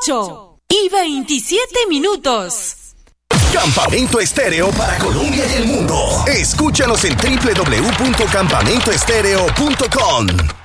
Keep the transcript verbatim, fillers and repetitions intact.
ocho y veintisiete minutos. Campamento Estéreo para Colombia y el mundo. Escúchanos en doble u doble u doble u punto campamento estéreo punto com.